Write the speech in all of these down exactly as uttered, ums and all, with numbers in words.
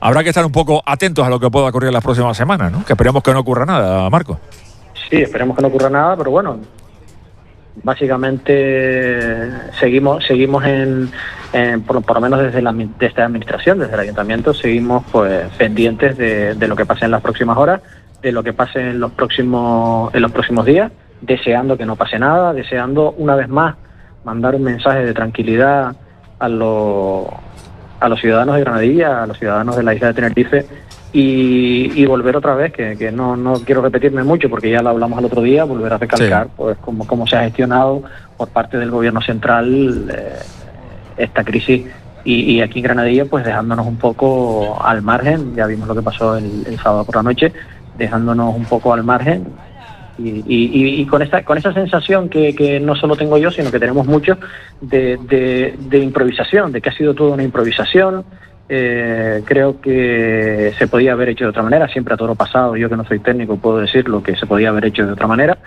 habrá que estar un poco atentos a lo que pueda ocurrir en las próximas semanas, ¿no? Que esperemos que no ocurra nada, Marco. Sí, esperemos que no ocurra nada, pero bueno, básicamente seguimos seguimos en, en por, por lo menos desde la de esta administración, desde el ayuntamiento, seguimos pues pendientes de, de lo que pase en las próximas horas, de lo que pase en los próximos en los próximos días, deseando que no pase nada, deseando una vez más mandar un mensaje de tranquilidad a los a los ciudadanos de Granadilla, a los ciudadanos de la isla de Tenerife, y, y volver otra vez, que, que no, no quiero repetirme mucho porque ya lo hablamos el otro día, volver a recalcar sí. pues cómo, cómo se ha gestionado por parte del gobierno central eh, esta crisis, y, y aquí en Granadilla pues dejándonos un poco al margen. Ya vimos lo que pasó el, el sábado por la noche, dejándonos un poco al margen. Y, y, y con esta con esa sensación que, que no solo tengo yo, sino que tenemos muchos, de, de, de improvisación, de que ha sido toda una improvisación. Eh, creo que se podía haber hecho de otra manera, siempre a todo lo pasado, yo que no soy técnico puedo decirlo, que se podía haber hecho de otra manera,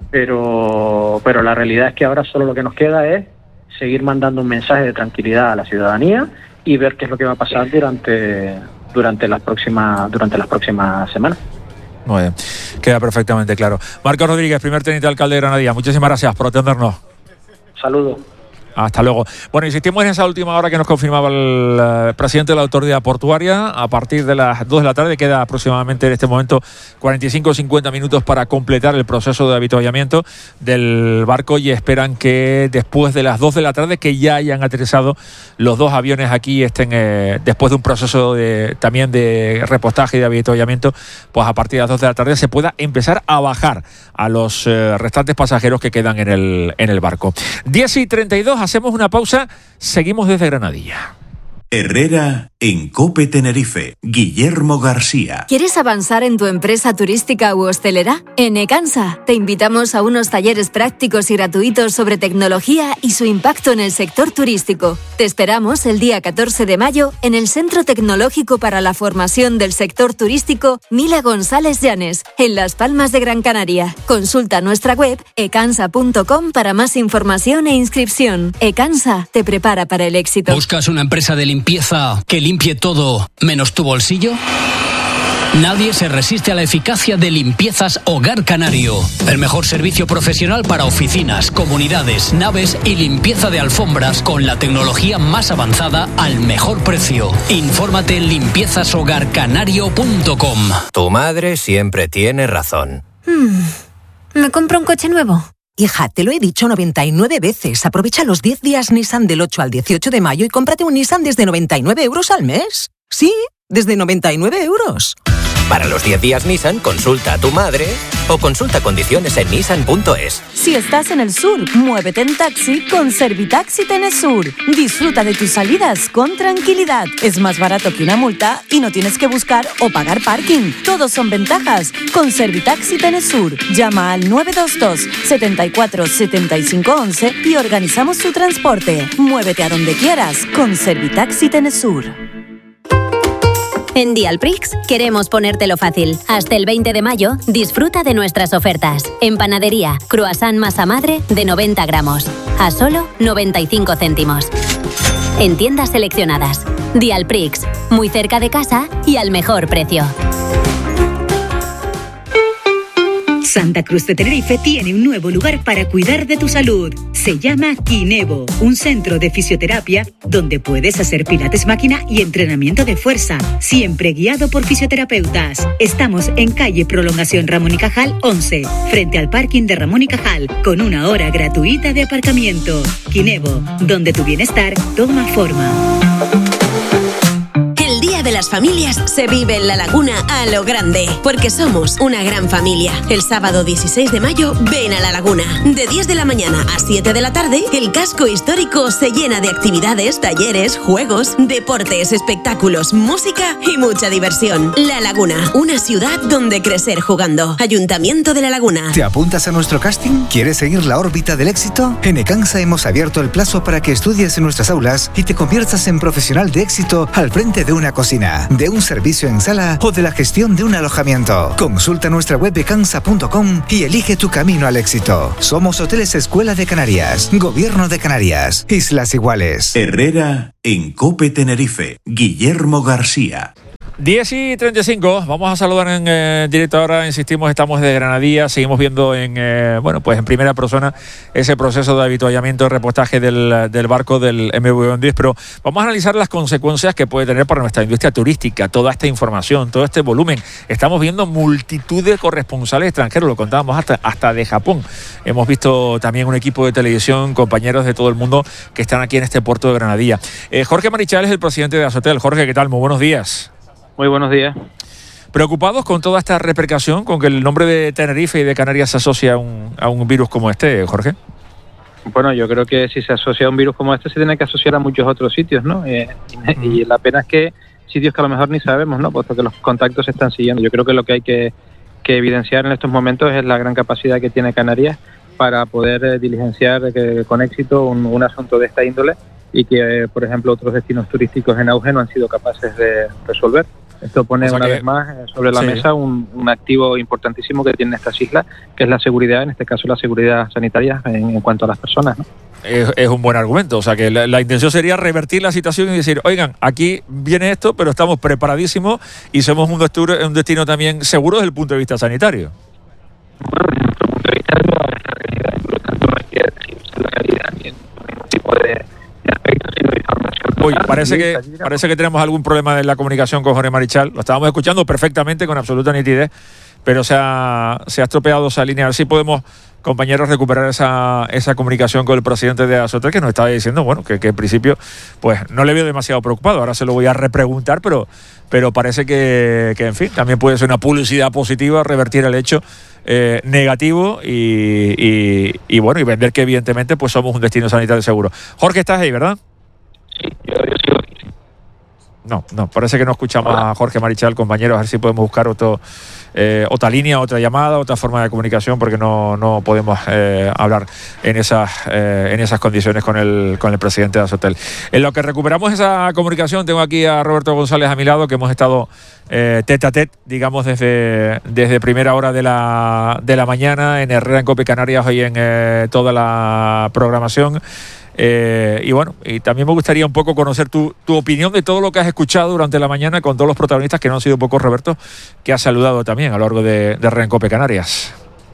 pero, pero la realidad es que ahora solo lo que nos queda es seguir mandando un mensaje de tranquilidad a la ciudadanía y ver qué es lo que va a pasar durante, durante, las, próximas, durante las próximas semanas. Muy bien, queda perfectamente claro. Marcos Rodríguez, primer teniente alcalde de Granadilla, muchísimas gracias por atendernos. Saludos. Hasta luego. Bueno, insistimos en esa última hora que nos confirmaba el uh, presidente de la autoridad portuaria. A partir de las dos de la tarde queda aproximadamente en este momento cuarenta y cinco a cincuenta minutos para completar el proceso de avituallamiento del barco, y esperan que después de las dos de la tarde, que ya hayan aterrizado los dos aviones aquí, estén eh, después de un proceso de, también de repostaje y de avituallamiento, pues a partir de las dos de la tarde se pueda empezar a bajar a los eh, restantes pasajeros que quedan en el, en el barco. diez y treinta y dos, hacemos una pausa, seguimos desde Granadilla. Herrera en COPE Tenerife. Guillermo García. ¿Quieres avanzar en tu empresa turística u hostelera? En Ecansa te invitamos a unos talleres prácticos y gratuitos sobre tecnología y su impacto en el sector turístico. Te esperamos el día catorce de mayo en el Centro Tecnológico para la Formación del Sector Turístico Mila González Llanes, en Las Palmas de Gran Canaria. Consulta nuestra web ecansa punto com para más información e inscripción. Ecansa te prepara para el éxito. ¿Buscas una empresa de limpieza que limpie todo menos tu bolsillo? Nadie se resiste a la eficacia de Limpiezas Hogar Canario. El mejor servicio profesional para oficinas, comunidades, naves y limpieza de alfombras con la tecnología más avanzada al mejor precio. Infórmate en limpiezas hogar canario punto com. Tu madre siempre tiene razón. Hmm. ¿Me compro un coche nuevo? Hija, te lo he dicho noventa y nueve veces. Aprovecha los diez días Nissan del ocho al dieciocho de mayo y cómprate un Nissan desde noventa y nueve euros al mes. Sí, desde noventa y nueve euros. Para los diez días Nissan, consulta a tu madre o consulta condiciones en nissan punto es. Si estás en el sur, muévete en taxi con Servitaxi Tenesur. Disfruta de tus salidas con tranquilidad. Es más barato que una multa y no tienes que buscar o pagar parking. Todos son ventajas con Servitaxi Tenesur. Llama al nueve dos dos, setenta y cuatro, setenta y cinco once y organizamos tu transporte. Muévete a donde quieras con Servitaxi Tenesur. En Dialprix queremos ponértelo fácil. Hasta el veinte de mayo, disfruta de nuestras ofertas. En panadería, croissant masa madre de noventa gramos, a solo noventa y cinco céntimos. En tiendas seleccionadas. Dialprix, muy cerca de casa y al mejor precio. Santa Cruz de Tenerife tiene un nuevo lugar para cuidar de tu salud. Se llama Kinevo, un centro de fisioterapia donde puedes hacer pilates máquina y entrenamiento de fuerza, siempre guiado por fisioterapeutas. Estamos en calle Prolongación Ramón y Cajal once, frente al parking de Ramón y Cajal, con una hora gratuita de aparcamiento. Kinevo, donde tu bienestar toma forma. El Día de las Familias se vive en La Laguna a lo grande, porque somos una gran familia. El sábado dieciséis de mayo, ven a La Laguna. De diez de la mañana a siete de la tarde, el casco histórico se llena de actividades, talleres, juegos, deportes, espectáculos, música y mucha diversión. La Laguna, una ciudad donde crecer jugando. Ayuntamiento de La Laguna. ¿Te apuntas a nuestro casting? ¿Quieres seguir la órbita del éxito? En Ecansa hemos abierto el plazo para que estudies en nuestras aulas y te conviertas en profesional de éxito al frente de una cocina, de un servicio en sala o de la gestión de un alojamiento. Consulta nuestra web ecansa punto com y elige tu camino al éxito. Somos Hoteles Escuela de Canarias, Gobierno de Canarias, Islas Iguales. Herrera en COPE Tenerife. Guillermo García. diez y treinta y cinco, vamos a saludar en eh, directo ahora, insistimos, estamos desde Granadilla, seguimos viendo en eh, bueno pues en primera persona ese proceso de avituallamiento y repostaje del, del barco del M V Ondis, pero vamos a analizar las consecuencias que puede tener para nuestra industria turística, toda esta información, todo este volumen. Estamos viendo multitud de corresponsales extranjeros, lo contábamos hasta, hasta de Japón. Hemos visto también un equipo de televisión, compañeros de todo el mundo que están aquí en este puerto de Granadilla. Eh, Jorge Marichal es el presidente de Azotel. Jorge, ¿qué tal? Muy buenos días. Muy buenos días. ¿Preocupados con toda esta repercusión, con que el nombre de Tenerife y de Canarias se asocia a un, a un virus como este, Jorge? Bueno, yo creo que si se asocia a un virus como este se tiene que asociar a muchos otros sitios, ¿no? Eh, y, y la pena es que sitios que a lo mejor ni sabemos, ¿no? Puesto que los contactos se están siguiendo. Yo creo que lo que hay que, que evidenciar en estos momentos es la gran capacidad que tiene Canarias para poder eh, diligenciar eh, con éxito un, un asunto de esta índole y que, eh, por ejemplo, otros destinos turísticos en auge no han sido capaces de resolver. Esto pone o sea una que, vez más sobre la sí. mesa un, un activo importantísimo que tienen estas islas, que es la seguridad, en este caso la seguridad sanitaria en, en cuanto a las personas, ¿no? Es, es un buen argumento, o sea que la, la intención sería revertir la situación y decir, oigan, aquí viene esto, pero estamos preparadísimos y somos un destino, un destino también seguro desde el punto de vista sanitario. Bueno, desde nuestro punto de vista no hay esta realidad, por lo tanto no hay que decir la calidad ni ningún tipo de aspectos, sino información. Uy, parece que, parece que tenemos algún problema en la comunicación con Jorge Marichal. Lo estábamos escuchando perfectamente, con absoluta nitidez, pero se ha, se ha estropeado esa línea. A ver si podemos, compañeros, recuperar esa, esa comunicación con el presidente de Azotel, que nos estaba diciendo, bueno, que, que en principio pues no le veo demasiado preocupado. Ahora se lo voy a repreguntar, pero, pero parece que, que, en fin, también puede ser una publicidad positiva, revertir el hecho eh, negativo y, y, y, bueno, y vender que evidentemente pues somos un destino sanitario seguro. Jorge, ¿estás ahí, verdad? Sí, yo, yo sigo aquí. No, no, parece que no escuchamos Hola. a Jorge Marichal, compañeros, a ver si podemos buscar otro, eh, otra línea, otra llamada, otra forma de comunicación, porque no, no podemos eh, hablar en esas, eh, en esas condiciones con el, con el presidente de Azotel. En lo que recuperamos esa comunicación, tengo aquí a Roberto González a mi lado, que hemos estado eh, tete a tete, digamos, desde, desde primera hora de la, de la mañana, en Herrera, en Cope Canarias, hoy en eh, toda la programación. Eh, y bueno, y también me gustaría un poco conocer tu, tu opinión de todo lo que has escuchado durante la mañana con todos los protagonistas, que no han sido pocos, Roberto, que has saludado también a lo largo de, de Rencope Canarias.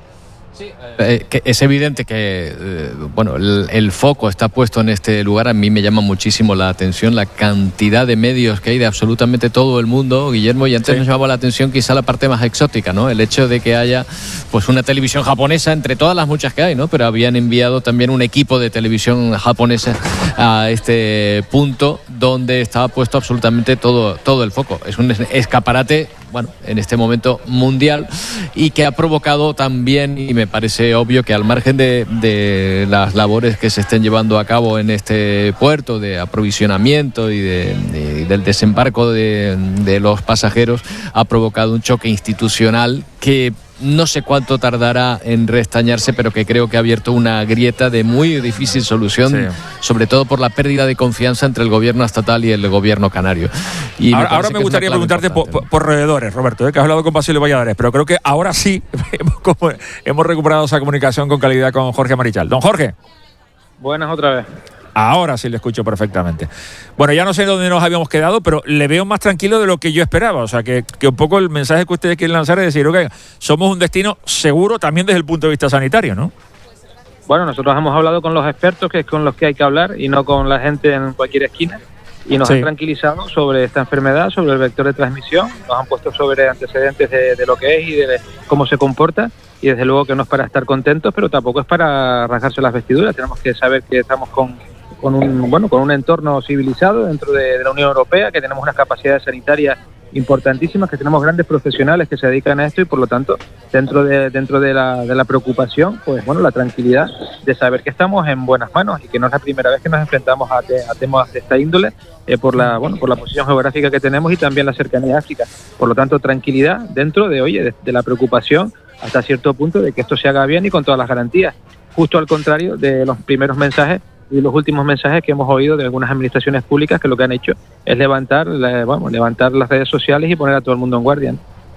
Sí, eh, que es evidente que eh, bueno, el, el foco está puesto en este lugar. A mí me llama muchísimo la atención la cantidad de medios que hay de absolutamente todo el mundo, Guillermo, y antes sí. nos llamaba la atención quizá la parte más exótica, ¿no? El hecho de que haya pues una televisión japonesa entre todas las muchas que hay, ¿no? Pero habían enviado también un equipo de televisión japonesa a este punto donde estaba puesto absolutamente todo, todo el foco. Es un escaparate, bueno, en este momento mundial, y que ha provocado también, y me parece obvio, que al margen de, de las labores que se estén llevando a cabo en este puerto de aprovisionamiento y de, de, del desembarco de, de los pasajeros, ha provocado un choque institucional que no sé cuánto tardará en restañarse, pero que creo que ha abierto una grieta de muy difícil solución, sí. sobre todo por la pérdida de confianza entre el gobierno estatal y el gobierno canario. Y ahora me, ahora me gustaría preguntarte por, por, por roedores, Roberto, ¿eh? que has hablado con Basilio Valladares, pero creo que ahora sí hemos, como, hemos recuperado esa comunicación con calidad con Jorge Marichal. Don Jorge. Buenas otra vez. Ahora sí le escucho perfectamente. Bueno, ya no sé dónde nos habíamos quedado, pero le veo más tranquilo de lo que yo esperaba. O sea, que, que un poco el mensaje que ustedes quieren lanzar es decir, ok, somos un destino seguro también desde el punto de vista sanitario, ¿no? Bueno, nosotros hemos hablado con los expertos, que es con los que hay que hablar, y no con la gente en cualquier esquina. Y nos sí. han tranquilizado sobre esta enfermedad, sobre el vector de transmisión. Nos han puesto sobre antecedentes de, de lo que es y de cómo se comporta. Y desde luego que no es para estar contentos, pero tampoco es para rasgarse las vestiduras. Tenemos que saber que estamos con... con un bueno con un entorno civilizado dentro de, de la Unión Europea, que tenemos unas capacidades sanitarias importantísimas, que tenemos grandes profesionales que se dedican a esto, y por lo tanto dentro de dentro de la, de la preocupación, pues bueno, la tranquilidad de saber que estamos en buenas manos y que no es la primera vez que nos enfrentamos a, te, a temas de esta índole, eh, por la bueno por la posición geográfica que tenemos y también la cercanía a África. Por lo tanto, tranquilidad dentro de oye de, de la preocupación hasta cierto punto de que esto se haga bien y con todas las garantías, justo al contrario de los primeros mensajes y los últimos mensajes que hemos oído de algunas administraciones públicas, que lo que han hecho es levantar, bueno, levantar las redes sociales y poner a todo el mundo en guardia.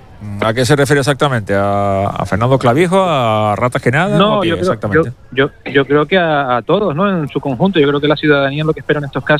¿A qué se refiere exactamente? ¿A, a Fernando Clavijo? ¿A Ratas que nada? No, yo, creo, yo, yo, yo creo que a, a todos, ¿no? En su conjunto. Yo creo que la ciudadanía lo que espera en estos casos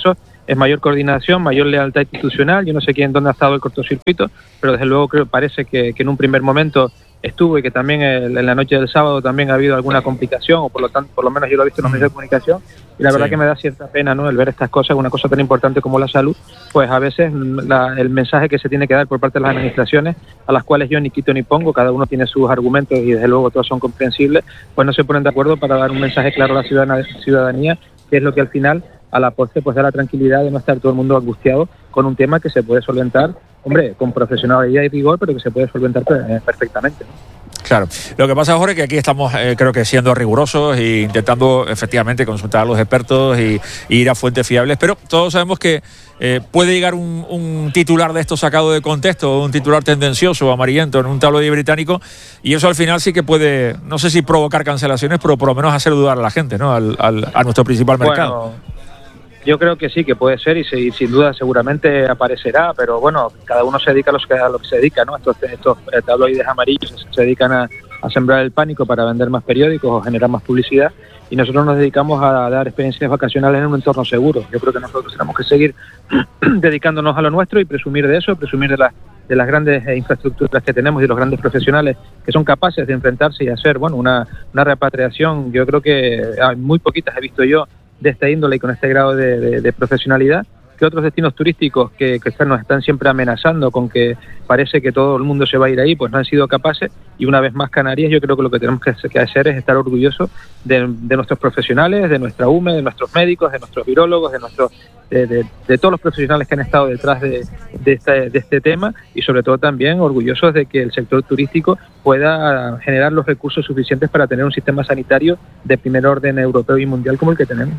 es mayor coordinación, mayor lealtad institucional. Yo no sé quién dónde ha estado el cortocircuito, pero desde luego creo parece que, que en un primer momento estuvo y que también el, en la noche del sábado también ha habido alguna complicación, o por lo tanto, por lo menos yo lo he visto en los medios de comunicación, y la verdad sí. que me da cierta pena, ¿no?, el ver estas cosas, una cosa tan importante como la salud, pues a veces la, el mensaje que se tiene que dar por parte de las administraciones, a las cuales yo ni quito ni pongo, cada uno tiene sus argumentos y desde luego todos son comprensibles, pues no se ponen de acuerdo para dar un mensaje claro a la ciudadana, ciudadanía, que es lo que al final, a la postre, pues da la tranquilidad de no estar todo el mundo angustiado con un tema que se puede solventar, hombre, con profesionalidad y rigor, pero que se puede solventar perfectamente. Claro. Lo que pasa, Jorge, que aquí estamos, eh, creo que siendo rigurosos e intentando efectivamente consultar a los expertos y, y ir a fuentes fiables, pero todos sabemos que eh, puede llegar un, un titular de esto sacado de contexto, un titular tendencioso, amarillento, en un tabloide británico, y eso al final sí que puede, no sé si provocar cancelaciones, pero por lo menos hacer dudar a la gente, ¿no?, al, al, a nuestro principal mercado. Bueno, yo creo que sí, que puede ser y, se, y sin duda seguramente aparecerá, pero bueno, cada uno se dedica a, los que, a lo que se dedica, ¿no? Estos, estos tabloides amarillos se dedican a, a sembrar el pánico para vender más periódicos o generar más publicidad, y nosotros nos dedicamos a dar experiencias vacacionales en un entorno seguro. Yo creo que nosotros tenemos que seguir dedicándonos a lo nuestro y presumir de eso, presumir de, la, de las grandes infraestructuras que tenemos y de los grandes profesionales que son capaces de enfrentarse y hacer, bueno, una, una repatriación. Yo creo que hay muy poquitas he visto yo de esta índole y con este grado de, de, de profesionalidad, que otros destinos turísticos que, que están, nos están siempre amenazando con que parece que todo el mundo se va a ir ahí, pues no han sido capaces. Y una vez más Canarias, yo creo que lo que tenemos que, que hacer es estar orgullosos de, de nuestros profesionales, de nuestra U M E, de nuestros médicos, de nuestros virólogos, de nuestros de, de, de todos los profesionales que han estado detrás de, de, este, de este tema, y sobre todo también orgullosos de que el sector turístico pueda generar los recursos suficientes para tener un sistema sanitario de primer orden europeo y mundial como el que tenemos.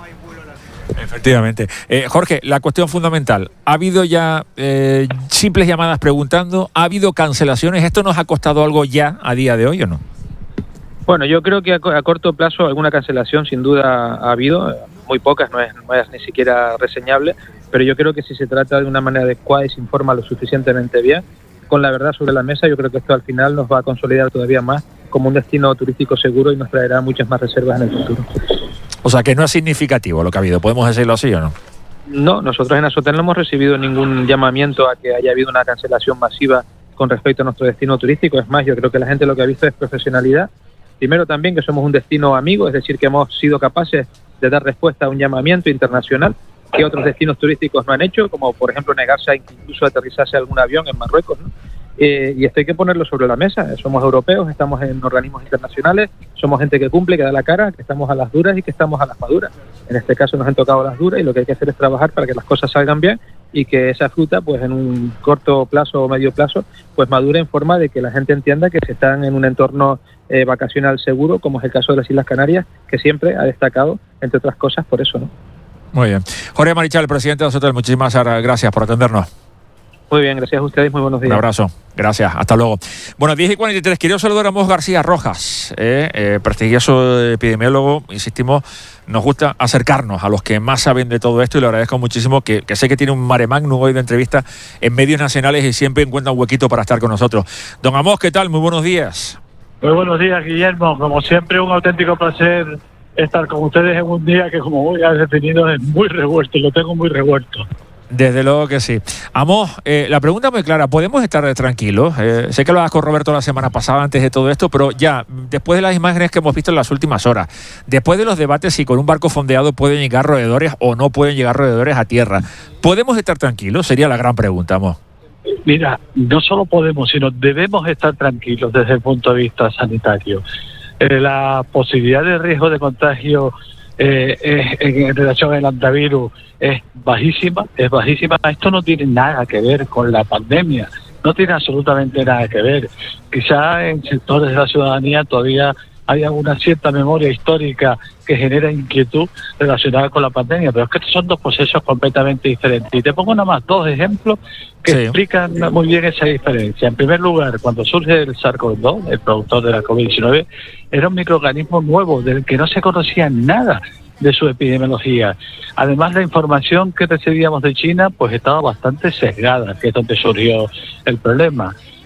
Efectivamente. Eh, Jorge, la cuestión fundamental, ¿ha habido ya eh, simples llamadas preguntando? ¿Ha habido cancelaciones? ¿Esto nos ha costado algo ya a día de hoy o no? Bueno, yo creo que a, a corto plazo alguna cancelación sin duda ha habido, muy pocas, no es, no es ni siquiera reseñable, pero yo creo que si se trata de una manera adecuada y se informa lo suficientemente bien, con la verdad sobre la mesa, yo creo que esto al final nos va a consolidar todavía más como un destino turístico seguro y nos traerá muchas más reservas en el futuro. O sea, que no es significativo lo que ha habido, ¿podemos decirlo así o no? No, nosotros en Azotel no hemos recibido ningún llamamiento a que haya habido una cancelación masiva con respecto a nuestro destino turístico. Es más, yo creo que la gente lo que ha visto es profesionalidad. Primero también que somos un destino amigo, es decir, que hemos sido capaces de dar respuesta a un llamamiento internacional que otros destinos turísticos no han hecho, como por ejemplo negarse a incluso aterrizarse algún avión en Marruecos, ¿no? Eh, y esto hay que ponerlo sobre la mesa. Somos europeos, estamos en organismos internacionales, somos gente que cumple, que da la cara, que estamos a las duras y que estamos a las maduras. En este caso nos han tocado las duras y lo que hay que hacer es trabajar para que las cosas salgan bien y que esa fruta, pues en un corto plazo o medio plazo, pues madure en forma de que la gente entienda que se están en un entorno eh, vacacional seguro, como es el caso de las Islas Canarias, que siempre ha destacado, entre otras cosas, por eso, ¿no? Muy bien. Jorge Marichal, presidente de Azotel, muchísimas gracias por atendernos. Muy bien, gracias a ustedes, muy buenos días. Un abrazo, gracias, hasta luego. Bueno, diez y cuarenta y tres, quiero saludar a Mos García Rojas, eh, eh, prestigioso epidemiólogo. Insistimos, nos gusta acercarnos a los que más saben de todo esto y le agradezco muchísimo que, que sé que tiene un mare magnum hoy de entrevistas en medios nacionales y siempre encuentra un huequito para estar con nosotros. Don Amos, ¿qué tal? Muy buenos días. Muy buenos días, Guillermo. Como siempre, un auténtico placer estar con ustedes en un día que, como hoy has definido, es muy revuelto, lo tengo muy revuelto. Desde luego que sí. Amos, eh, la pregunta muy clara, ¿podemos estar tranquilos? Eh, sé que lo hablabas con Roberto la semana pasada antes de todo esto, pero ya, después de las imágenes que hemos visto en las últimas horas, después de los debates si con un barco fondeado pueden llegar roedores o no pueden llegar roedores a tierra, ¿podemos estar tranquilos? Sería la gran pregunta, Amos. Mira, no solo podemos, sino debemos estar tranquilos desde el punto de vista sanitario. Eh, la posibilidad de riesgo de contagio Eh, eh, en relación al antivirus es bajísima, es bajísima. Esto no tiene nada que ver con la pandemia, no tiene absolutamente nada que ver. Quizá en sectores de la ciudadanía todavía hay una cierta memoria histórica que genera inquietud relacionada con la pandemia, pero es que estos son dos procesos completamente diferentes. Y te pongo nada más dos ejemplos que sí. explican muy bien esa diferencia. En primer lugar, cuando surge el SARS-CoV dos, el productor de la COVID diecinueve, era un microorganismo nuevo del que no se conocía nada de su epidemiología. Además, la información que recibíamos de China pues estaba bastante sesgada, que es donde surgió el problema.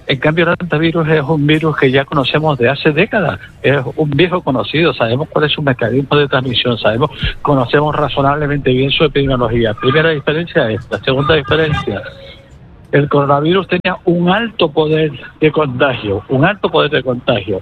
En cambio, el hantavirus es un virus que ya conocemos de hace décadas, es un viejo conocido, sabemos cuál es su mecanismo de transmisión, sabemos, conocemos razonablemente bien su epidemiología. Primera diferencia es esta. Segunda diferencia, el coronavirus tenía un alto poder de contagio, un alto poder de contagio.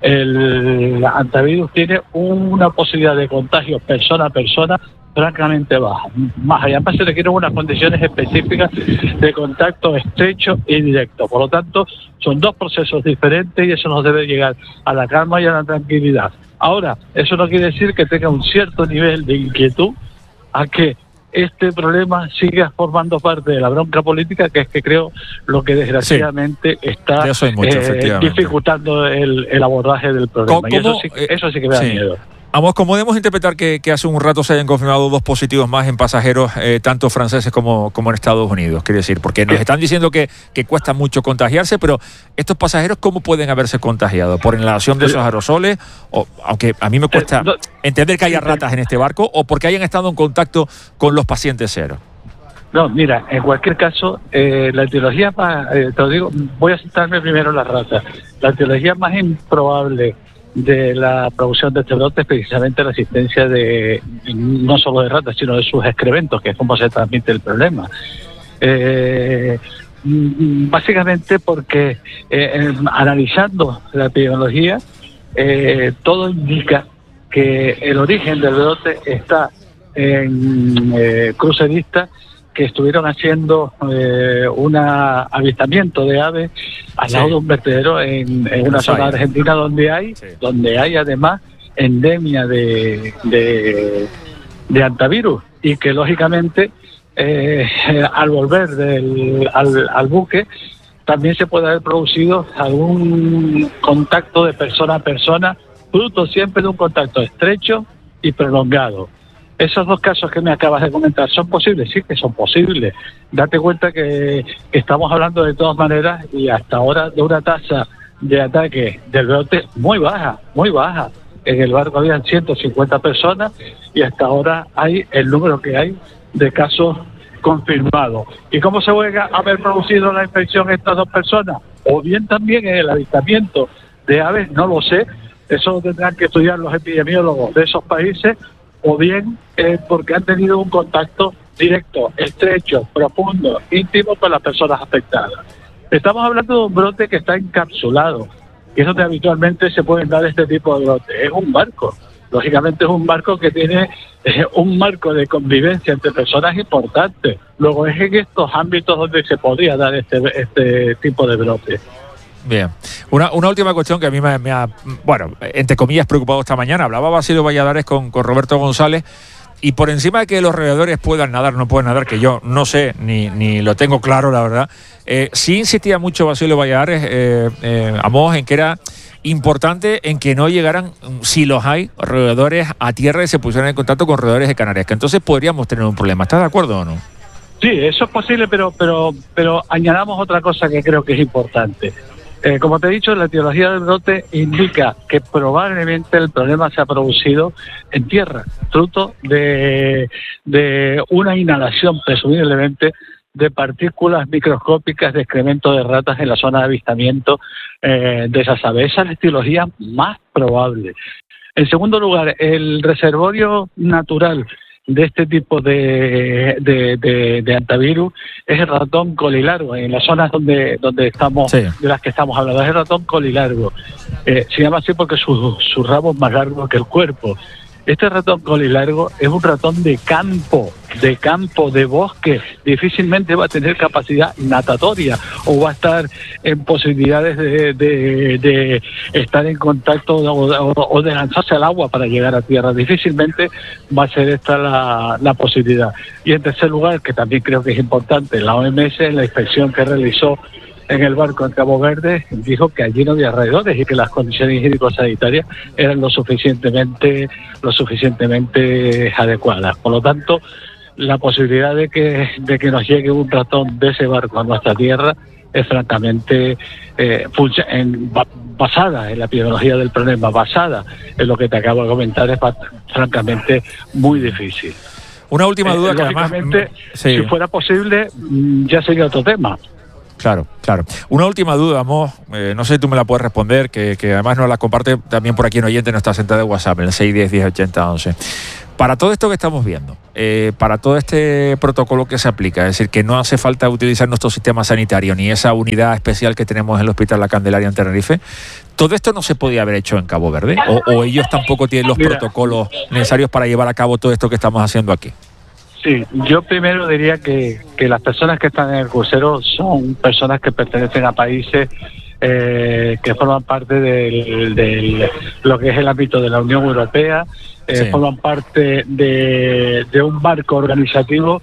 El hantavirus tiene una posibilidad de contagio persona a persona francamente baja. Más allá, se requieren unas condiciones específicas de contacto estrecho y directo. Por lo tanto, son dos procesos diferentes y eso nos debe llegar a la calma y a la tranquilidad. Ahora, eso no quiere decir que tenga un cierto nivel de inquietud a que este problema siga formando parte de la bronca política, que es que creo lo que desgraciadamente sí. está mucho, eh, dificultando el, el abordaje del problema. Y eso sí, eso sí que me da sí. miedo. Vamos, ¿cómo debemos interpretar que, que hace un rato se hayan confirmado dos positivos más en pasajeros, eh, tanto franceses como, como en Estados Unidos? Quiero decir, porque nos están diciendo que, que cuesta mucho contagiarse, pero estos pasajeros, ¿cómo pueden haberse contagiado? ¿Por inhalación de esos aerosoles? O, aunque a mí me cuesta entender que haya ratas en este barco, o porque hayan estado en contacto con los pacientes cero. No, mira, en cualquier caso, eh, la etiología más, eh, te lo digo, voy a citarme primero las ratas. La etiología más improbable de la producción de este brote es precisamente la existencia de, no solo de ratas, sino de sus excrementos, que es como se transmite el problema. Eh, básicamente porque eh, eh, analizando la epidemiología, eh, todo indica que el origen del brote está en eh, cruceristas que estuvieron haciendo eh, un avistamiento de aves al lado sí. de un vertedero en, en una zona de Argentina donde hay, sí. donde hay además endemia de, de, de hantavirus, y que lógicamente eh, al volver del, al, al buque también se puede haber producido algún contacto de persona a persona, fruto siempre de un contacto estrecho y prolongado. Esos dos casos que me acabas de comentar, ¿son posibles? Sí que son posibles. Date cuenta que, que estamos hablando de todas maneras y hasta ahora de una tasa de ataque del brote muy baja, muy baja. En el barco habían ciento cincuenta personas y hasta ahora hay el número que hay de casos confirmados. ¿Y cómo se puede haber producido la infección estas dos personas? O bien también en el avistamiento de aves, no lo sé. Eso lo tendrán que estudiar los epidemiólogos de esos países, o bien eh, porque han tenido un contacto directo, estrecho, profundo, íntimo con las personas afectadas. Estamos hablando de un brote que está encapsulado, que es donde habitualmente se pueden dar este tipo de brotes. Es un barco, lógicamente es un barco que tiene eh, un marco de convivencia entre personas importantes. Luego es en estos ámbitos donde se podría dar este, este tipo de brote. Bien. Una, una última cuestión que a mí me, me ha, bueno, entre comillas, preocupado esta mañana. Hablaba Basilio Valladares con, con Roberto González, y por encima de que los roedores puedan nadar, no pueden nadar, que yo no sé, ni, ni lo tengo claro, la verdad, eh, sí insistía mucho Basilio Valladares, eh, eh, Amos, en que era importante en que no llegaran, si los hay, roedores a tierra y se pusieran en contacto con roedores de Canarias, que entonces podríamos tener un problema. ¿Estás de acuerdo o no? Sí, eso es posible, pero, pero, pero añadamos otra cosa que creo que es importante. Eh, como te he dicho, la etiología del brote indica que probablemente el problema se ha producido en tierra, fruto de, de una inhalación, presumiblemente, de partículas microscópicas de excremento de ratas en la zona de avistamiento eh, de esas aves. Esa es la etiología más probable. En segundo lugar, el reservorio natural de este tipo de, de, de, de hantavirus es el ratón colilargo, en las zonas donde donde estamos, sí. de las que estamos hablando, es el ratón colilargo. Eh, se llama así porque su, su rabo es más largo que el cuerpo. Este ratón colilargo es un ratón de campo, de campo, de bosque. Difícilmente va a tener capacidad natatoria o va a estar en posibilidades de, de, de estar en contacto o, o, o de lanzarse al agua para llegar a tierra. Difícilmente va a ser esta la, la posibilidad. Y en tercer lugar, que también creo que es importante, la O M S, en la inspección que realizó en el barco en Cabo Verde, dijo que allí no había roedores y que las condiciones hídrico-sanitarias eran lo suficientemente lo suficientemente adecuadas. Por lo tanto, la posibilidad de que de que nos llegue un ratón de ese barco a nuestra tierra es francamente eh, en, basada en la epidemiología del problema, basada en lo que te acabo de comentar, es francamente muy difícil. Una última duda eh, que además... Sí. Si fuera posible, ya sería otro tema. Claro, claro. Una última duda, Mo, eh, no sé si tú me la puedes responder, que, que además nos la comparte también por aquí en oyente, en nuestra central de WhatsApp, en el seis uno cero, diez ochenta once. Para todo esto que estamos viendo, eh, para todo este protocolo que se aplica, es decir, que no hace falta utilizar nuestro sistema sanitario ni esa unidad especial que tenemos en el Hospital La Candelaria en Tenerife, ¿todo esto no se podía haber hecho en Cabo Verde? ¿O, o ellos tampoco tienen los Mira, protocolos necesarios para llevar a cabo todo esto que estamos haciendo aquí? Sí, yo primero diría que, que las personas que están en el crucero son personas que pertenecen a países eh, que forman parte del, del lo que es el ámbito de la Unión Europea, eh, sí. forman parte de, de un marco organizativo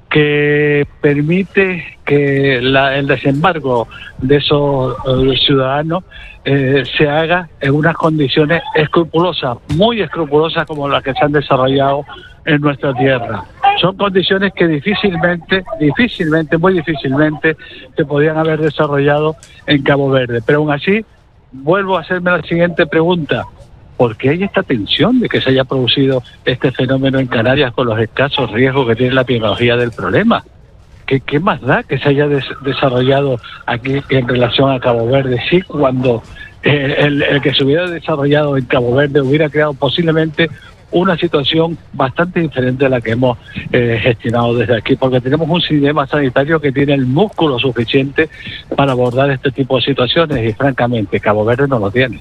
que permite que la, el desembarco de esos uh, ciudadanos eh, se haga en unas condiciones escrupulosas, muy escrupulosas como las que se han desarrollado en nuestra tierra. Son condiciones que difícilmente, difícilmente, muy difícilmente se podían haber desarrollado en Cabo Verde. Pero aún así, vuelvo a hacerme la siguiente pregunta. ¿Por qué hay esta tensión de que se haya producido este fenómeno en Canarias con los escasos riesgos que tiene la epidemiología del problema? ¿Qué, qué más da que se haya des, desarrollado aquí en relación a Cabo Verde? Sí, cuando eh, el, el que se hubiera desarrollado en Cabo Verde hubiera creado posiblemente una situación bastante diferente a la que hemos eh, gestionado desde aquí, porque tenemos un sistema sanitario que tiene el músculo suficiente para abordar este tipo de situaciones y francamente Cabo Verde no lo tiene.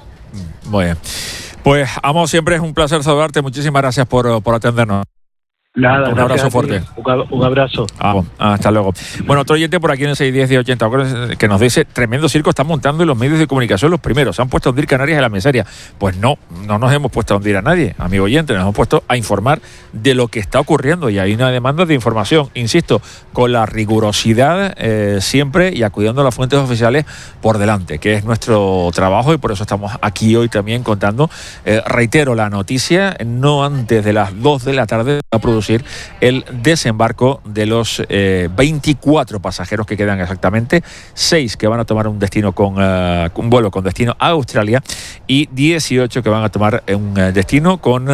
Muy bien. Pues, Amo, siempre es un placer saludarte. Muchísimas gracias por, por atendernos. Nada, un abrazo fuerte. Un abrazo. Ah, bueno, hasta luego. Bueno, otro oyente por aquí en el seis uno cero, diez ochenta que nos dice: tremendo circo están montando en los medios de comunicación los primeros. Se han puesto a hundir Canarias en la miseria. Pues no, no nos hemos puesto a hundir a nadie, amigo oyente. Nos hemos puesto a informar de lo que está ocurriendo y hay una demanda de información, insisto, con la rigurosidad eh, siempre y acudiendo a las fuentes oficiales por delante, que es nuestro trabajo y por eso estamos aquí hoy también contando. Eh, reitero la noticia: no antes de las dos de la tarde a producir el desembarco de los eh, veinticuatro pasajeros que quedan exactamente, seis que van a tomar un destino con uh, un vuelo con destino a Australia y dieciocho que van a tomar un uh, destino con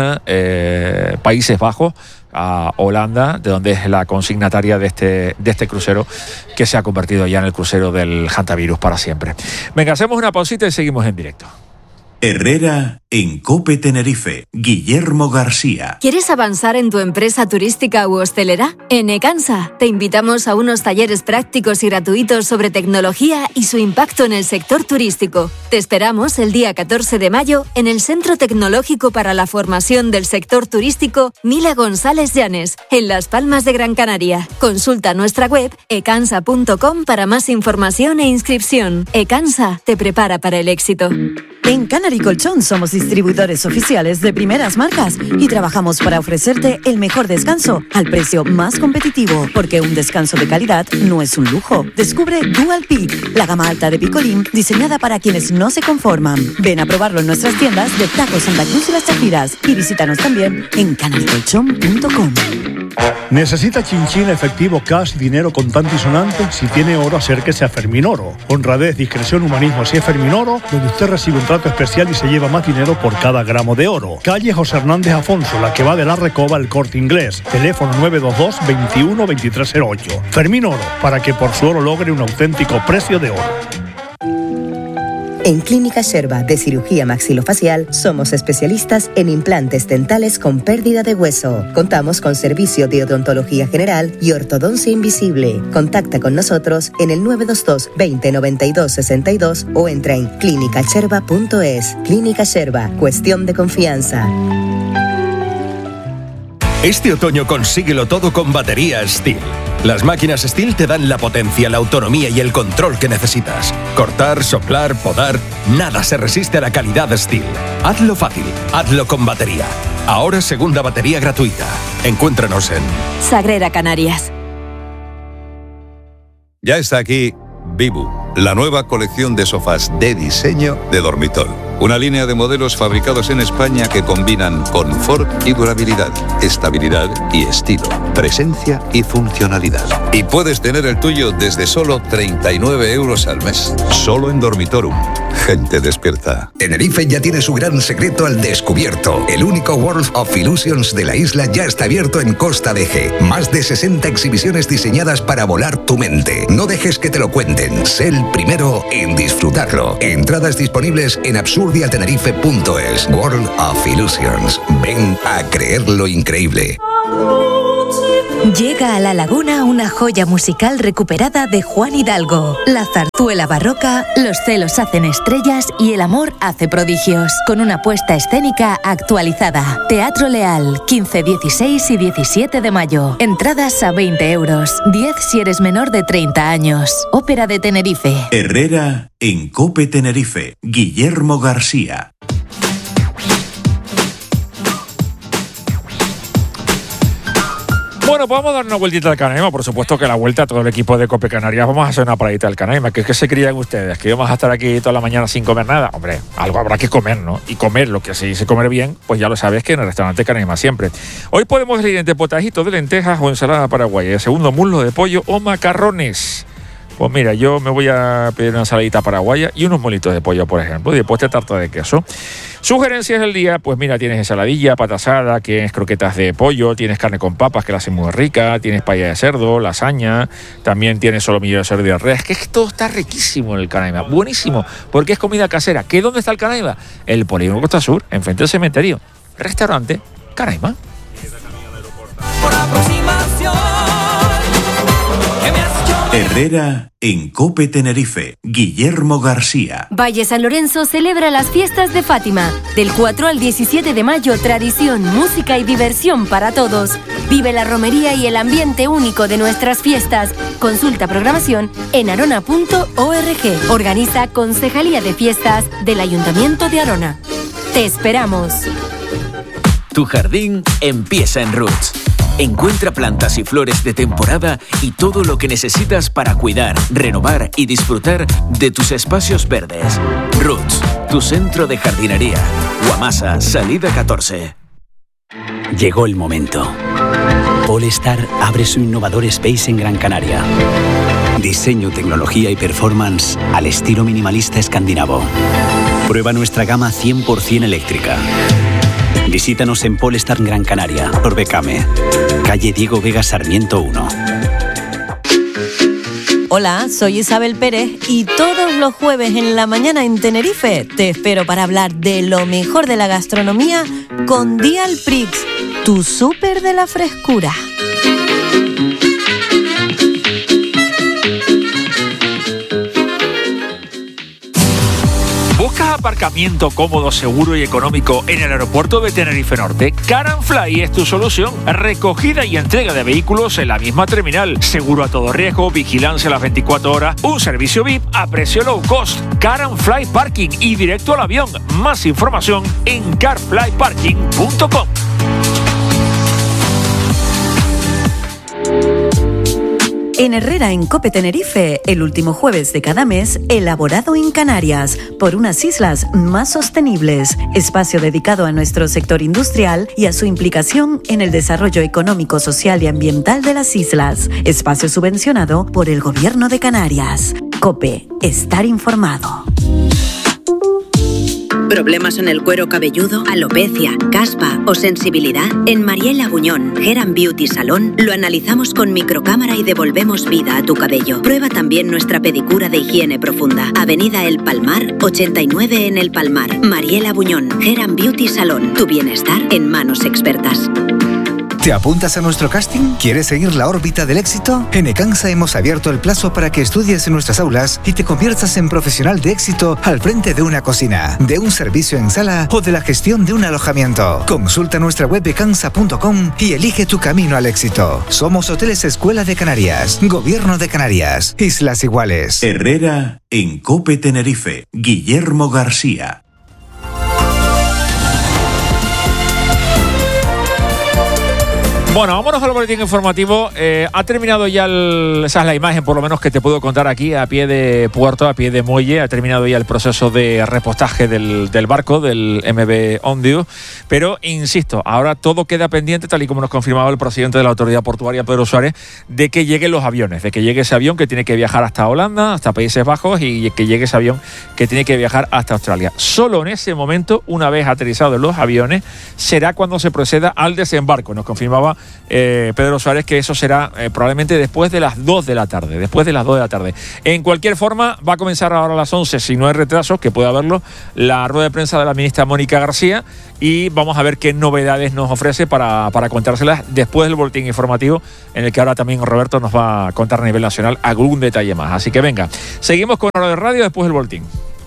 uh, Países Bajos, a Holanda, de donde es la consignataria de este, de este crucero que se ha convertido ya en el crucero del Hantavirus para siempre. Venga, hacemos una pausita y seguimos en directo. Herrera en COPE Tenerife. Guillermo García. ¿Quieres avanzar en tu empresa turística u hostelera? En Ecansa te invitamos a unos talleres prácticos y gratuitos sobre tecnología y su impacto en el sector turístico. Te esperamos el día catorce de mayo en el Centro Tecnológico para la Formación del Sector Turístico Mila González Llanes, en Las Palmas de Gran Canaria. Consulta nuestra web ecansa punto com para más información e inscripción. Ecansa te prepara para el éxito. En Canary Colchón somos distribuidores oficiales de primeras marcas y trabajamos para ofrecerte el mejor descanso al precio más competitivo, porque un descanso de calidad no es un lujo. Descubre Dual Peak, la gama alta de Picolín diseñada para quienes no se conforman. Ven a probarlo en nuestras tiendas de Taco Santa Cruz y Las Chafiras y visítanos también en canary colchón punto com. ¿Necesita chinchín, efectivo, cash, dinero contante y sonante? Si tiene oro, acérquese a Fermín Oro. Honradez, discreción, humanismo, así es Fermín Oro, donde usted recibe un trato especial y se lleva más dinero por cada gramo de oro. Calle José Hernández Afonso, la que va de la Recoba al Corte Inglés. Teléfono nueve dos dos, veintiuno, veintitrés cero ocho. Fermín Oro, para que por su oro logre un auténtico precio de oro. En Clínica Sherba de Cirugía Maxilofacial somos especialistas en implantes dentales con pérdida de hueso. Contamos con servicio de odontología general y ortodoncia invisible. Contacta con nosotros en el nueve dos dos, veinte, noventa y dos, sesenta y dos o entra en clínica sherba punto es. Clínica Sherba, cuestión de confianza. Este otoño consíguelo todo con baterías Stihl. Las máquinas Stihl te dan la potencia, la autonomía y el control que necesitas. Cortar, soplar, podar, nada se resiste a la calidad Stihl. Hazlo fácil, hazlo con batería. Ahora segunda batería gratuita. Encuéntranos en Sagrera Canarias. Ya está aquí Vivu, la nueva colección de sofás de diseño de Dormitol. Una línea de modelos fabricados en España que combinan confort y durabilidad, estabilidad y estilo, presencia y funcionalidad. Y puedes tener el tuyo desde solo treinta y nueve euros al mes. Solo en Dormitorum. Gente despierta. Tenerife ya tiene su gran secreto al descubierto. El único World of Illusions de la isla ya está abierto en Costa de Eje. Más de sesenta exhibiciones diseñadas para volar tu mente. No dejes que te lo cuenten. Sé el primero en disfrutarlo. Entradas disponibles en absurdiatenerife punto es. World of Illusions. Ven a creer lo increíble. Llega a La Laguna una joya musical recuperada de Juan Hidalgo. La zarzuela barroca, Los celos hacen estrellas y El amor hace prodigios. Con una puesta escénica actualizada. Teatro Leal, quince, dieciséis y diecisiete de mayo. Entradas a veinte euros. diez si eres menor de treinta años. Ópera de Tenerife. Herrera en COPE Tenerife. Guillermo García. Bueno, pues vamos a dar una vueltita al Canaima. Por supuesto que la vuelta a todo el equipo de COPE Canarias vamos a hacer una paradita al Canaima. ¿Qué, qué se crían ustedes? ¿Que íbamos a estar aquí toda la mañana sin comer nada? Hombre, algo habrá que comer, ¿no? Y comer, lo que se dice comer bien, pues ya lo sabes que en el restaurante Canaima siempre. Hoy podemos elegir entre potajito de lentejas o ensalada paraguaya, segundo muslo de pollo o macarrones. Pues mira, yo me voy a pedir una ensaladita paraguaya y unos molitos de pollo, por ejemplo, y después te tarta de queso. Sugerencias del día, pues mira, tienes ensaladilla, pata asada, tienes croquetas de pollo, tienes carne con papas que la hacen muy rica, tienes paella de cerdo, lasaña, también tienes solomillo de cerdo y de res, que es que todo está riquísimo en el Canaima, buenísimo, porque es comida casera. ¿Qué dónde está el Canaima? El Polígono Costa Sur, enfrente del cementerio. Restaurante Canaima. Herrera en COPE Tenerife. Guillermo García. Valle San Lorenzo celebra las fiestas de Fátima. Del cuatro al diecisiete de mayo, tradición, música y diversión para todos. Vive la romería y el ambiente único de nuestras fiestas. Consulta programación en arona punto org. Organiza Concejalía de Fiestas del Ayuntamiento de Arona. Te esperamos. Tu jardín empieza en Roots. Encuentra plantas y flores de temporada y todo lo que necesitas para cuidar, renovar y disfrutar de tus espacios verdes. Roots, tu centro de jardinería. Guamasa, salida catorce. Llegó el momento. Polestar abre su innovador Space en Gran Canaria. Diseño, tecnología y performance al estilo minimalista escandinavo. Prueba nuestra gama cien por ciento eléctrica. Visítanos en Polestar Gran Canaria, Orbecame, calle Diego Vega Sarmiento uno. Hola, soy Isabel Pérez y todos los jueves en la mañana en Tenerife te espero para hablar de lo mejor de la gastronomía con Dial Prix, tu súper de la frescura. ¿Buscas aparcamiento cómodo, seguro y económico en el aeropuerto de Tenerife Norte? Car and Fly es tu solución. Recogida y entrega de vehículos en la misma terminal. Seguro a todo riesgo, vigilancia a las veinticuatro horas, un servicio V I P a precio low cost. Car and Fly Parking y directo al avión. Más información en car fly parking punto com. En Herrera en COPE Tenerife, el último jueves de cada mes, elaborado en Canarias, por unas islas más sostenibles. Espacio dedicado a nuestro sector industrial y a su implicación en el desarrollo económico, social y ambiental de las islas. Espacio subvencionado por el Gobierno de Canarias. COPE, estar informado. ¿Problemas en el cuero cabelludo, alopecia, caspa o sensibilidad? En Mariela Buñón, Hair and Beauty Salón, lo analizamos con microcámara y devolvemos vida a tu cabello. Prueba también nuestra pedicura de higiene profunda. Avenida El Palmar, ochenta y nueve en El Palmar. Mariela Buñón, Hair and Beauty Salón. Tu bienestar en manos expertas. ¿Te apuntas a nuestro casting? ¿Quieres seguir la órbita del éxito? En Ecansa hemos abierto el plazo para que estudies en nuestras aulas y te conviertas en profesional de éxito al frente de una cocina, de un servicio en sala o de la gestión de un alojamiento. Consulta nuestra web ecansa punto com y elige tu camino al éxito. Somos Hoteles Escuela de Canarias, Gobierno de Canarias, Islas Iguales. Herrera en COPE Tenerife. Guillermo García. Bueno, vámonos al boletín informativo. Eh, ha terminado ya, el, esa es la imagen por lo menos que te puedo contar aquí, a pie de puerto, a pie de muelle. Ha terminado ya el proceso de repostaje del, del barco, del M V Ondius. Pero, insisto, ahora todo queda pendiente, tal y como nos confirmaba el presidente de la Autoridad Portuaria, Pedro Suárez, de que lleguen los aviones, de que llegue ese avión que tiene que viajar hasta Holanda, hasta Países Bajos, y que llegue ese avión que tiene que viajar hasta Australia. Solo en ese momento, una vez aterrizados los aviones, será cuando se proceda al desembarco. Nos confirmaba Eh, Pedro Suárez que eso será eh, probablemente después de las dos de la tarde, después de las dos de la tarde. En cualquier forma, va a comenzar ahora a las once, si no hay retrasos, que puede haberlo, la rueda de prensa de la ministra Mónica García, y vamos a ver qué novedades nos ofrece para, para contárselas después del boletín informativo, en el que ahora también Roberto nos va a contar a nivel nacional algún detalle más. Así que venga, seguimos con Hora de Radio después del boletín.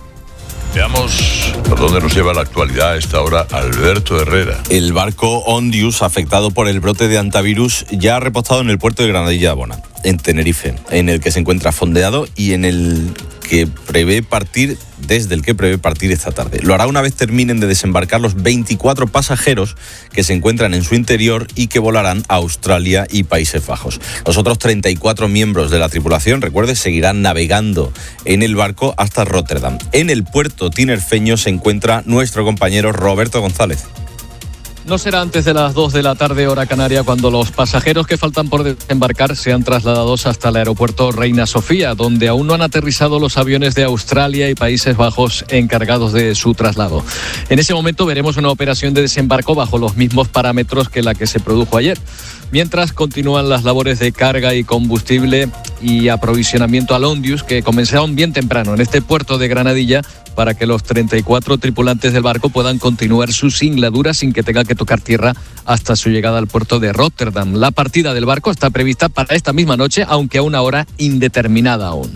Veamos por dónde nos lleva la actualidad a esta hora Alberto Herrera. El barco Ondius, afectado por el brote de hantavirus, ya ha repostado en el puerto de Granadilla Bona, en Tenerife, en el que se encuentra fondeado y en el que prevé partir, desde el que prevé partir esta tarde. Lo hará una vez terminen de desembarcar los veinticuatro pasajeros que se encuentran en su interior y que volarán a Australia y Países Bajos. Los otros treinta y cuatro miembros de la tripulación, recuerde, seguirán navegando en el barco hasta Rotterdam. En el puerto tinerfeño se encuentra nuestro compañero Roberto González. No será antes de las dos de la tarde, hora canaria, cuando los pasajeros que faltan por desembarcar sean trasladados hasta el aeropuerto Reina Sofía, donde aún no han aterrizado los aviones de Australia y Países Bajos encargados de su traslado. En ese momento veremos una operación de desembarco bajo los mismos parámetros que la que se produjo ayer. Mientras continúan las labores de carga y combustible y aprovisionamiento al Ondius, que comenzaron bien temprano en este puerto de Granadilla, para que los treinta y cuatro tripulantes del barco puedan continuar su singladura sin que tenga que tocar tierra hasta su llegada al puerto de Rotterdam. La partida del barco está prevista para esta misma noche, aunque a una hora indeterminada aún.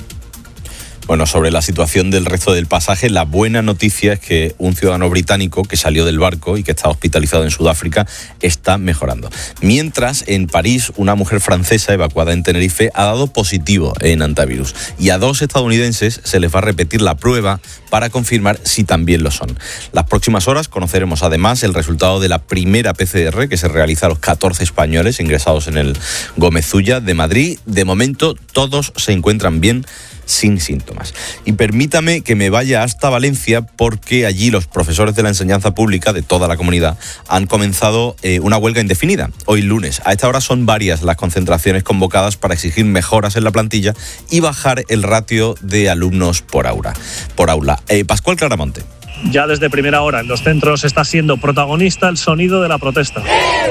Bueno, sobre la situación del resto del pasaje, la buena noticia es que un ciudadano británico que salió del barco y que está hospitalizado en Sudáfrica está mejorando. Mientras, en París, una mujer francesa evacuada en Tenerife ha dado positivo en hantavirus. Y a dos estadounidenses se les va a repetir la prueba para confirmar si también lo son. Las próximas horas conoceremos además el resultado de la primera P C R que se realiza a los catorce españoles ingresados en el Gómez Ulla de Madrid. De momento, todos se encuentran bien, sin síntomas. Y permítame que me vaya hasta Valencia, porque allí los profesores de la enseñanza pública de toda la comunidad han comenzado eh, una huelga indefinida, hoy lunes. A esta hora son varias las concentraciones convocadas para exigir mejoras en la plantilla y bajar el ratio de alumnos por aula. Por aula. Eh, Pascual Claramonte. Ya desde primera hora en los centros está siendo protagonista el sonido de la protesta.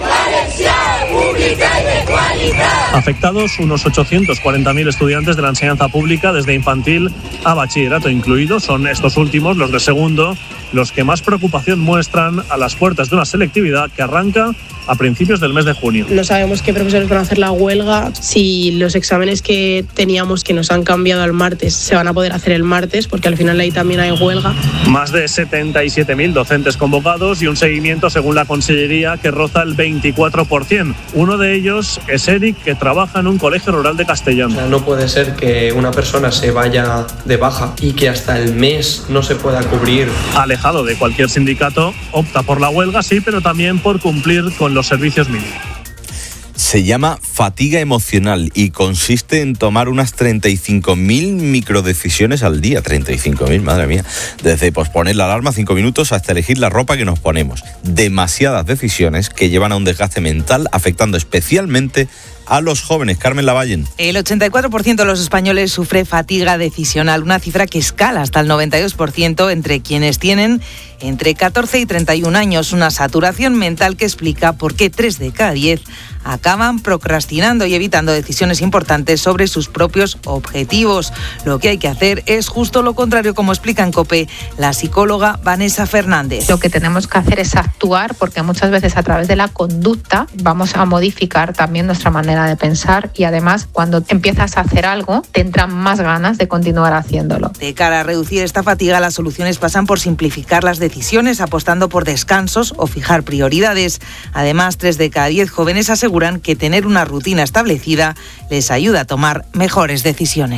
Afectados unos ochocientos cuarenta mil estudiantes de la enseñanza pública desde infantil a bachillerato incluido. Son estos últimos, los de segundo, los que más preocupación muestran a las puertas de una selectividad que arranca a principios del mes de junio. No sabemos qué profesores van a hacer la huelga, si los exámenes que teníamos que nos han cambiado al martes se van a poder hacer el martes, porque al final ahí también hay huelga. Más de setenta y siete mil docentes convocados y un seguimiento, según la Consellería, que roza el veinticuatro por ciento. Uno de ellos es Eric, que trabaja en un colegio rural de Castellón. O sea, no puede ser que una persona se vaya de baja y que hasta el mes no se pueda cubrir. Alejado de cualquier sindicato, opta por la huelga, sí, pero también por cumplir con los servicios mínimos. Se llama fatiga emocional y consiste en tomar unas treinta y cinco mil microdecisiones al día. treinta y cinco mil, madre mía. Desde posponer la alarma cinco minutos hasta elegir la ropa que nos ponemos. Demasiadas decisiones que llevan a un desgaste mental, afectando especialmente a los jóvenes. Carmen Lavallen. El ochenta y cuatro por ciento de los españoles sufre fatiga decisional, una cifra que escala hasta el noventa y dos por ciento entre quienes tienen entre catorce y treinta y un años, una saturación mental que explica por qué tres de cada diez acaban procrastinando y evitando decisiones importantes sobre sus propios objetivos. Lo que hay que hacer es justo lo contrario, como explica en COPE la psicóloga Vanessa Fernández. Lo que tenemos que hacer es actuar, porque muchas veces a través de la conducta vamos a modificar también nuestra manera de pensar, y además cuando empiezas a hacer algo te entran más ganas de continuar haciéndolo. De cara a reducir esta fatiga, las soluciones pasan por simplificar las decisiones, apostando por descansos o fijar prioridades. Además, tres de cada diez jóvenes aseguran que tener una rutina establecida les ayuda a tomar mejores decisiones.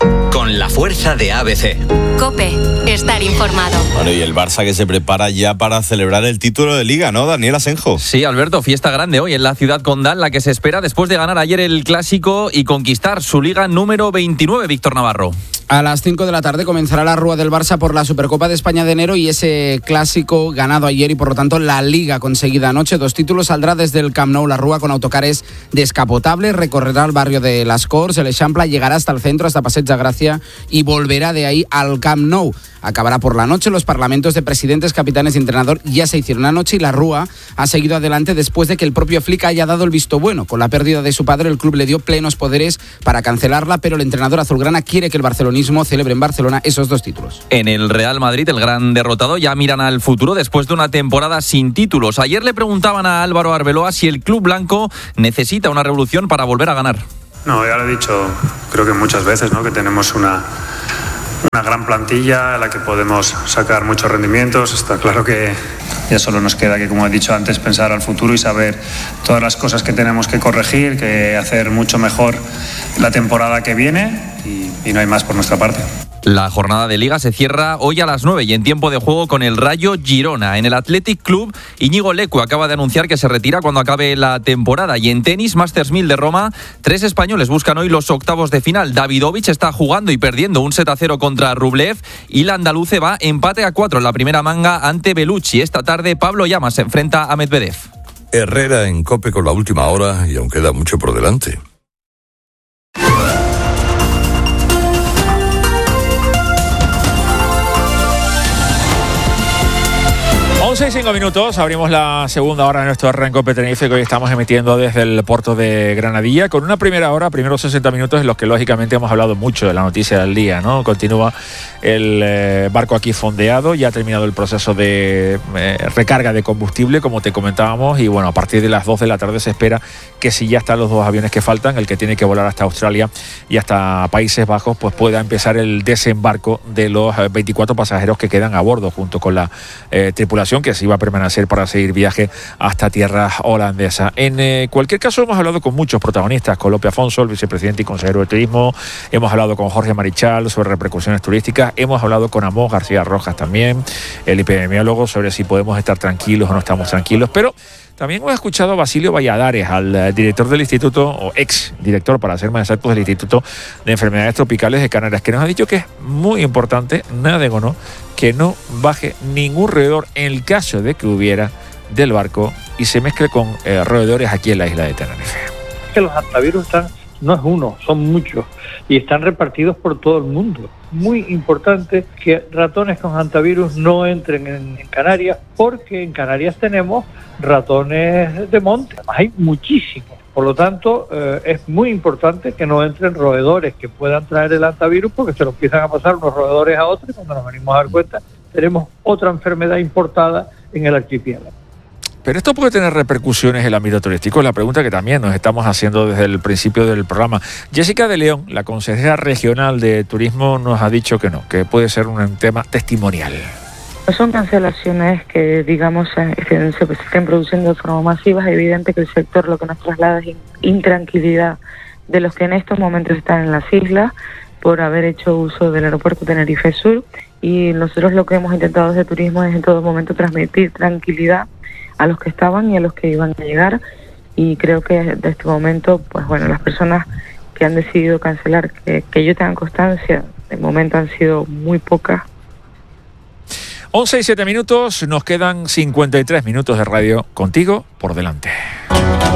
Con la fuerza de A B C. COPE. Estar informado. Bueno, y el Barça que se prepara ya para celebrar el título de Liga, ¿no, Daniel Asenjo? Sí, Alberto, fiesta grande hoy en la ciudad condal, la que se espera después de ganar ayer el Clásico y conquistar su Liga número veintinueve, Víctor Navarro. A las cinco de la tarde comenzará la rúa del Barça por la Supercopa de España de enero y ese Clásico ganado ayer y por lo tanto la Liga conseguida anoche. Dos títulos, saldrá desde el Camp Nou la rúa con autocares descapotables, recorrerá el barrio de Las Corts, el Eixample, llegará hasta el centro, hasta Passeig de Gràcia y volverá de ahí al Camp Nou. Acabará por la noche, los parlamentos de presidentes, capitanes y entrenador ya se hicieron anoche y la rúa ha seguido adelante después de que el propio Flick haya dado el visto bueno. Con la pérdida de su padre, el club le dio plenos poderes para cancelarla, pero el entrenador azulgrana quiere que el barcelonismo celebre en Barcelona esos dos títulos. En el Real Madrid, el gran derrotado, ya miran al futuro después de una temporada sin títulos. Ayer le preguntaban a Álvaro Arbeloa si el club blanco necesita una revolución para volver a ganar. No, ya lo he dicho, creo que muchas veces, ¿no? Que tenemos una, una gran plantilla a la que podemos sacar muchos rendimientos. Está claro que ya solo nos queda que, como he dicho antes, pensar al futuro y saber todas las cosas que tenemos que corregir, que hacer mucho mejor la temporada que viene y, y no hay más por nuestra parte. La jornada de Liga se cierra hoy a las nueve y en tiempo de juego con el Rayo Girona. En el Athletic Club, Íñigo Lecu acaba de anunciar que se retira cuando acabe la temporada. Y en tenis, Masters mil de Roma, tres españoles buscan hoy los octavos de final. Davidovich está jugando y perdiendo un set a cero contra Rublev y la andaluce va empate a cuatro en la primera manga ante Bellucci. Esta tarde, Pablo Llamas se enfrenta a Medvedev. Herrera en COPE con la última hora y aún queda mucho por delante. once y cinco minutos, abrimos la segunda hora de nuestro arranque COPE Tenerife, que hoy estamos emitiendo desde el puerto de Granadilla, con una primera hora, primeros sesenta minutos en los que lógicamente hemos hablado mucho de la noticia del día, ¿no? Continúa el eh, barco aquí fondeado, ya ha terminado el proceso de eh, recarga de combustible, como te comentábamos, y bueno, a partir de las dos de la tarde se espera que si ya están los dos aviones que faltan, el que tiene que volar hasta Australia y hasta Países Bajos, pues pueda empezar el desembarco de los veinticuatro pasajeros que quedan a bordo, junto con la eh, tripulación que se iba a permanecer para seguir viaje hasta tierra holandesa. En eh, cualquier caso, hemos hablado con muchos protagonistas, con Lope Afonso, el vicepresidente y consejero de Turismo, hemos hablado con Jorge Marichal sobre repercusiones turísticas, hemos hablado con Amós García Rojas también, el epidemiólogo, sobre si podemos estar tranquilos o no estamos tranquilos, pero también hemos escuchado a Basilio Valladares, al eh, director del Instituto, o ex director, para ser más exactos, del Instituto de Enfermedades Tropicales de Canarias, que nos ha dicho que es muy importante, nada o no, que no baje ningún roedor en el caso de que hubiera del barco y se mezcle con eh, roedores aquí en la isla de Tenerife. Que los hantavirus están, no es uno, son muchos y están repartidos por todo el mundo. Muy importante que ratones con hantavirus no entren en, en Canarias, porque en Canarias tenemos ratones de monte, además hay muchísimos. Por lo tanto, eh, es muy importante que no entren roedores que puedan traer el hantavirus, porque se lo empiezan a pasar unos roedores a otros y cuando nos venimos a dar cuenta tenemos otra enfermedad importada en el archipiélago. Pero esto puede tener repercusiones en el ámbito turístico, es la pregunta que también nos estamos haciendo desde el principio del programa. Jessica de León, la consejera regional de Turismo, nos ha dicho que no, que puede ser un tema testimonial. No son cancelaciones que, digamos, se, se estén produciendo de forma masiva. Es evidente que el sector lo que nos traslada es intranquilidad de los que en estos momentos están en las islas por haber hecho uso del aeropuerto Tenerife Sur, y nosotros lo que hemos intentado desde Turismo es en todo momento transmitir tranquilidad a los que estaban y a los que iban a llegar, y creo que de este momento, pues bueno, las personas que han decidido cancelar, que, que ellos tengan constancia, de momento han sido muy pocas. once y siete minutos, nos quedan cincuenta y tres minutos de radio contigo por delante.